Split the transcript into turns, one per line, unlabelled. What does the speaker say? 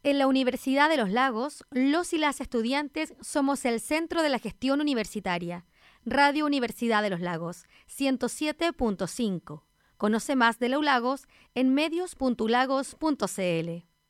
En la Universidad de los Lagos, los y las estudiantes somos el centro de la gestión universitaria. Radio Universidad de los Lagos, 107.5. Conoce más de la ULagos en medios.ulagos.cl.